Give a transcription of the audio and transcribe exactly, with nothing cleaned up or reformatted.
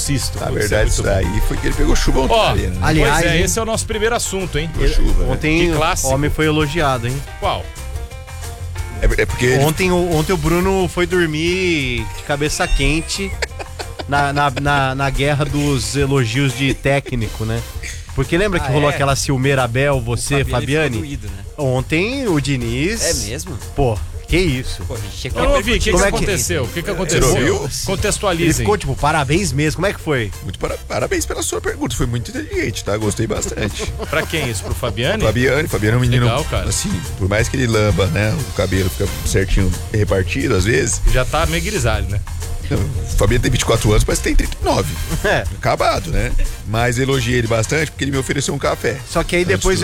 cisto. Na Putz, verdade, é isso muito bom. daí foi que ele pegou chuva ontem. Ó, ali, né? aliás, pois é, hein? esse é o nosso primeiro assunto, hein? Pegou chuva, né? Ontem Que o clássico. homem foi elogiado, hein? Qual? É, é porque ele- Ontem, o- ontem o Bruno foi dormir de cabeça quente na, na, na, na guerra dos elogios de técnico, né? Porque lembra que Ah, rolou é? aquela Ciumeira Bel, você, O Fabiane? ficou doído, né? Ontem o Diniz... É mesmo? Pô, que isso? Pô, a gente tinha que Eu não ouvi, o que, que Como é que- aconteceu? O que, que Você aconteceu? ouviu? Ele Contextualizem. ficou tipo, parabéns mesmo, como é que foi? muito para- parabéns pela sua pergunta, foi muito inteligente, tá? Gostei bastante. Pra quem isso? Pro Fabiane? Fabiano, Fabiano é um menino, Legal, cara. assim, por mais que ele lamba, né? O cabelo fica certinho repartido às vezes. Já tá meio grisalho, né? O Fabiano tem vinte e quatro anos, mas tem trinta e nove. É. Acabado, né? Mas elogiei ele bastante porque ele me ofereceu um café. Só que aí Antes depois